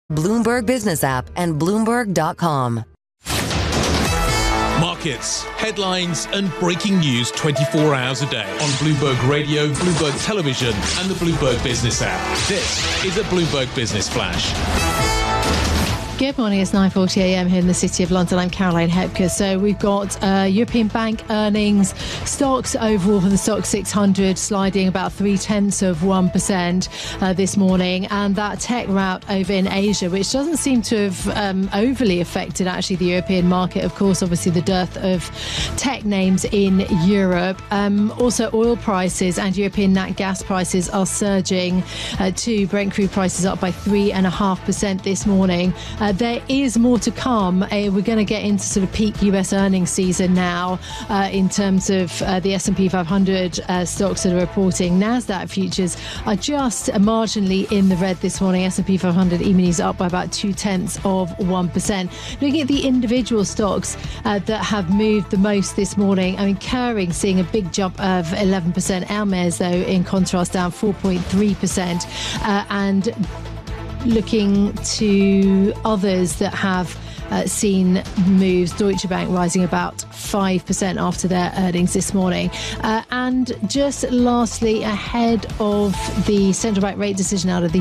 Bloomberg Business app, and Bloomberg.com. Markets, headlines and breaking news 24 hours a day on Bloomberg Radio, Bloomberg Television and the Bloomberg Business app. This is a Bloomberg Business Flash. Good morning, it's 9:40 a.m. here in the City of London. I'm Caroline Hepker. So we've got European bank earnings, stocks overall for the Stoxx 600 sliding about 0.3% this morning, and that tech rout over in Asia, which doesn't seem to have overly affected actually the European market. Of course, obviously the dearth of tech names in Europe. Also oil prices and European nat gas prices are surging too. Brent crude prices up by 3.5% this morning. There is more to come. We're going to get into sort of peak US earnings season now in terms of the S&P 500 stocks that are reporting. NASDAQ futures are just marginally in the red this morning. S&P 500 E-minis up by about 0.2%. Looking at the individual stocks that have moved the most this morning, I mean, Kering seeing a big jump of 11%. Hermes, though, in contrast, down 4.3%. And looking to others that have seen moves, Deutsche Bank rising about 5% after their earnings this morning. And just lastly, ahead of the central bank rate decision out of the